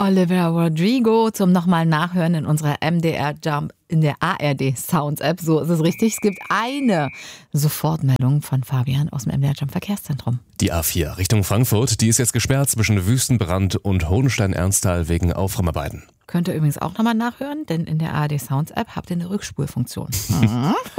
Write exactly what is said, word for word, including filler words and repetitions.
Olivia Rodrigo zum nochmal Nachhören in unserer M D R Jump in der A R D Sounds App. So ist es richtig. Es gibt eine Sofortmeldung von Fabian aus dem M D R Jump Verkehrszentrum. Die A vier Richtung Frankfurt, die ist jetzt gesperrt zwischen Wüstenbrand und Hohenstein-Ernsthal wegen Aufräumarbeiten. Könnt ihr übrigens auch nochmal nachhören, denn in der A R D Sounds App habt ihr eine Rückspulfunktion.